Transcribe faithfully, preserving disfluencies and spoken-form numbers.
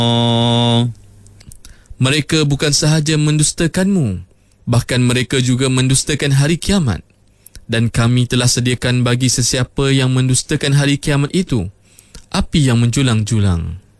Mereka bukan sahaja mendustakanmu, bahkan mereka juga mendustakan hari kiamat. Dan kami telah sediakan bagi sesiapa yang mendustakan hari kiamat itu api yang menjulang-julang.